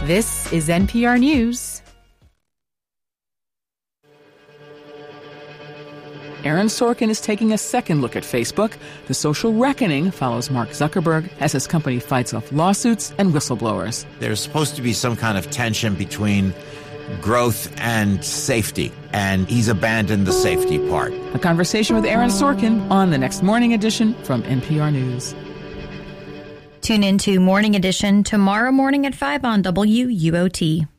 This is NPR News. Aaron Sorkin is taking a second look at Facebook. The social reckoning follows Mark Zuckerberg as his company fights off lawsuits and whistleblowers. There's supposed to be some kind of tension between growth and safety, and he's abandoned the safety part. A conversation with Aaron Sorkin on the next Morning Edition from NPR News. Tune in to Morning Edition tomorrow morning at 5 on WUOT.